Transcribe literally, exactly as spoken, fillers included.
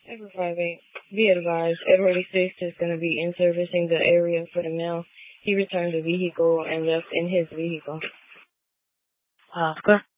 Ever five eight. Be advised, Edward six is going to be in servicing the area for the mail. He returned the vehicle and left in his vehicle. Oscar?